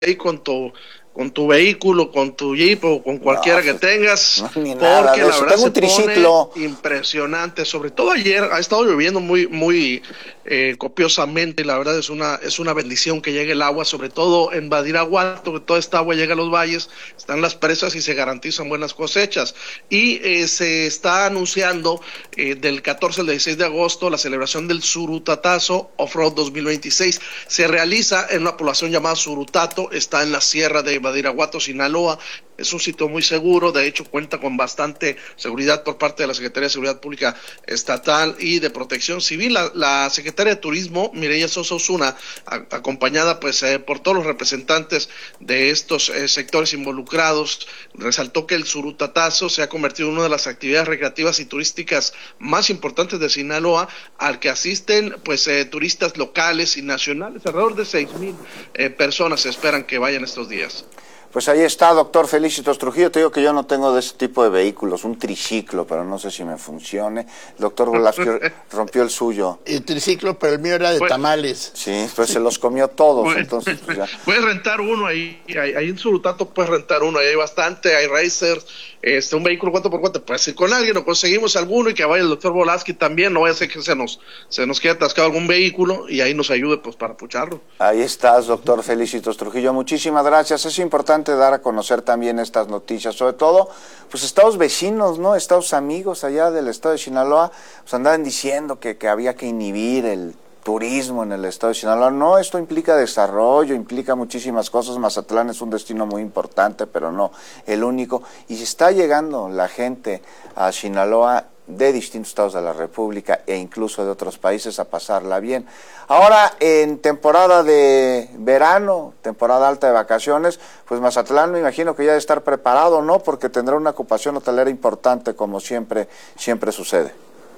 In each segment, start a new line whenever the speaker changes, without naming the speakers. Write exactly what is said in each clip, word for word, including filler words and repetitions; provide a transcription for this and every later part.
ahí con tu con tu vehículo, con tu Jeep o con cualquiera
no,
que tengas,
no, ni nada
porque
de
la
eso.
verdad
Tengo un
se
triciclo.
pone impresionante, sobre todo ayer ha estado lloviendo muy muy eh, copiosamente y la verdad es una es una bendición que llegue el agua, sobre todo en Badiraguato, que toda esta agua llega a los valles, están las presas y se garantizan buenas cosechas. Y eh, se está anunciando eh, del catorce al dieciséis de agosto la celebración del Surutatazo Offroad dos mil veintiséis. Se realiza en una población llamada Surutato, está en la sierra de Badiraguato, Sinaloa. Es un sitio muy seguro, de hecho cuenta con bastante seguridad por parte de la Secretaría de Seguridad Pública Estatal y de Protección Civil. La, la Secretaria de Turismo, Mireya Sosa Osuna, a, acompañada pues eh, por todos los representantes de estos eh, sectores involucrados, resaltó que el Surutatazo se ha convertido en una de las actividades recreativas y turísticas más importantes de Sinaloa, al que asisten pues eh, turistas locales y nacionales. Alrededor de seis mil eh, personas se esperan que vayan estos días.
Pues ahí está, doctor Felicitos Trujillo. Te digo que yo no tengo de ese tipo de vehículos, un triciclo, pero no sé si me funcione. El doctor Velázquez rompió el suyo.
El triciclo, pero el mío era de pues, tamales.
Sí, pues se los comió todos, pues, entonces pues ya.
Puedes rentar uno ahí, ahí, ahí en Surutato puedes rentar uno, ahí hay bastante, hay racers, este, un vehículo cuatro por cuatro, puedes ir con alguien o conseguimos alguno y que vaya el doctor Velázquez también, no vaya a ser que se nos, se nos quede atascado algún vehículo y ahí nos ayude pues para pucharlo.
Ahí estás, doctor Felicitos Trujillo, muchísimas gracias. Es importante dar a conocer también estas noticias, sobre todo, pues estados vecinos, ¿no? Estados amigos allá del estado de Sinaloa, pues andaban diciendo que, que había que inhibir el turismo en el estado de Sinaloa. No, esto implica desarrollo, implica muchísimas cosas. Mazatlán es un destino muy importante, pero no el único. Y está llegando la gente a Sinaloa de distintos estados de la República e incluso de otros países a pasarla bien. Ahora, en temporada de verano, temporada alta de vacaciones, pues Mazatlán me imagino que ya debe estar preparado, ¿no? Porque tendrá una ocupación hotelera importante, como siempre, siempre sucede.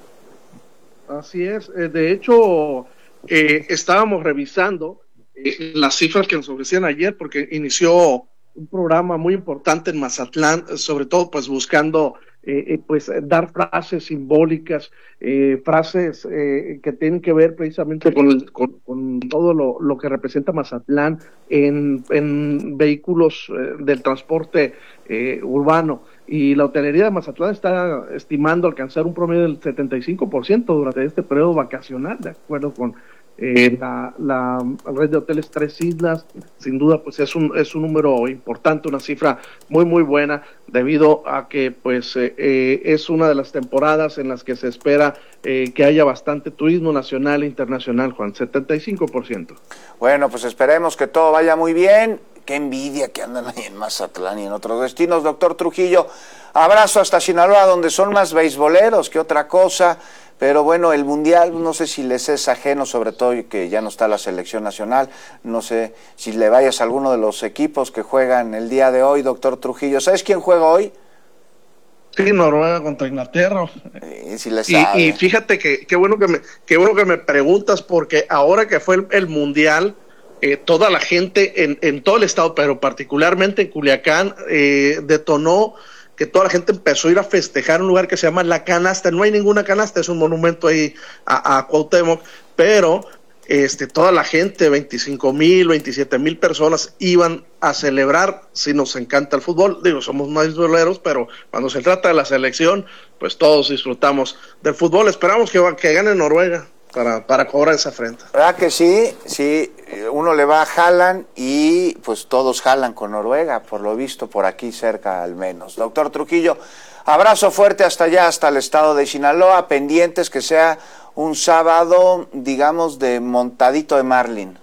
Así es, de hecho eh, estábamos revisando eh, las cifras que nos ofrecían ayer porque inició un programa muy importante en Mazatlán, sobre todo pues buscando eh, pues dar frases simbólicas, eh, frases eh, que tienen que ver precisamente con, el, con, con todo lo, lo que representa Mazatlán en, en vehículos eh, del transporte eh, urbano. Y la hotelería de Mazatlán está estimando alcanzar un promedio del setenta y cinco por ciento durante este periodo vacacional, de acuerdo con eh, la, la red de hoteles Tres Islas. Sin duda pues es un es un número importante, una cifra muy muy buena, debido a que pues eh, eh, es una de las temporadas en las que se espera eh, que haya bastante turismo nacional e internacional, Juan, setenta y cinco por ciento.
Bueno, pues esperemos que todo vaya muy bien. Qué envidia que andan ahí en Mazatlán y en otros destinos. Doctor Trujillo, abrazo hasta Sinaloa, donde son más beisboleros que otra cosa, pero bueno, el Mundial, no sé si les es ajeno, sobre todo que ya no está la selección nacional, no sé si le vayas a alguno de los equipos que juegan el día de hoy, doctor Trujillo. ¿Sabes quién juega hoy?
Sí, Noruega contra Inglaterra.
Sí, sí le
sabe. Y, y fíjate que qué bueno que me qué bueno que me preguntas, porque ahora que fue el, el Mundial, Eh, toda la gente en, en todo el estado, pero particularmente en Culiacán, eh, detonó que toda la gente empezó a ir a festejar un lugar que se llama La Canasta. No hay ninguna canasta, es un monumento ahí a, a Cuauhtémoc, pero este, toda la gente, veinticinco mil, veintisiete mil personas iban a celebrar. Si nos encanta el fútbol, digo, somos más boleros, pero cuando se trata de la selección, pues todos disfrutamos del fútbol. Esperamos que, que gane Noruega para, para cobrar esa afrenta.
¿Verdad que sí? Sí, uno le va a Haaland y pues todos jalan con Noruega, por lo visto, por aquí cerca al menos. Doctor Trujillo, abrazo fuerte hasta allá, hasta el estado de Sinaloa, pendientes que sea un sábado, digamos, de montadito de Marlin.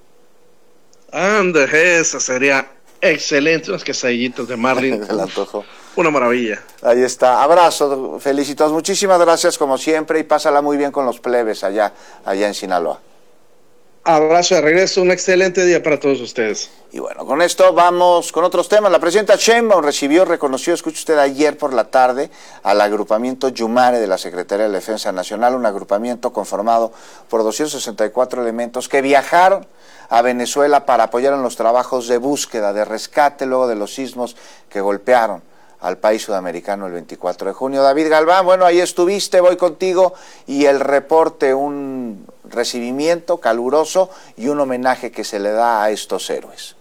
Ande, esa sería excelente, unas quesadillitas de Marlin.
Se la antojó.
Una maravilla.
Ahí está, abrazo, felicitos, muchísimas gracias como siempre y pásala muy bien con los plebes allá, allá en Sinaloa.
Abrazo de regreso, un excelente día para todos ustedes.
Y bueno, con esto vamos con otros temas. La presidenta Sheinbaum recibió, reconoció, escuche usted, ayer por la tarde al agrupamiento Yumare de la Secretaría de Defensa Nacional, un agrupamiento conformado por doscientos sesenta y cuatro elementos que viajaron a Venezuela para apoyar en los trabajos de búsqueda, de rescate luego de los sismos que golpearon al país sudamericano el veinticuatro de junio. David Galván, bueno, ahí estuviste, voy contigo, y el reporte, un recibimiento caluroso y un homenaje que se le da a estos héroes.